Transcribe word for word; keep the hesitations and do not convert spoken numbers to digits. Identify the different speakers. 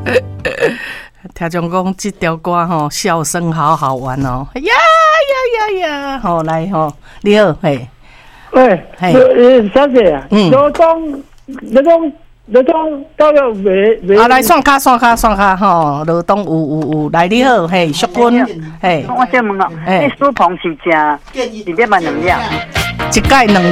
Speaker 1: 听众讲这条歌吼，笑声好好玩哦！呀呀呀呀！好来吼，你好，嘿，
Speaker 2: 喂，
Speaker 1: 嘿，
Speaker 2: 呃，小姐啊，
Speaker 1: 嗯
Speaker 2: 罗东，罗东，罗东到了未未？
Speaker 1: 啊，来算卡算卡算卡吼，罗东有有有，来你好，嘿，淑君，嘿，
Speaker 3: 我先问哦，
Speaker 1: 嘿
Speaker 3: 你苏鹏是食里面嘛能量？
Speaker 1: 一盖两